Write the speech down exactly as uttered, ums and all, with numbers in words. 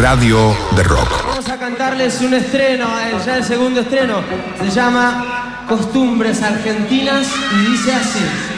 radio de rock. Vamos a cantarles un estreno, ya el segundo estreno. Se llama Costumbres Argentinas y dice así.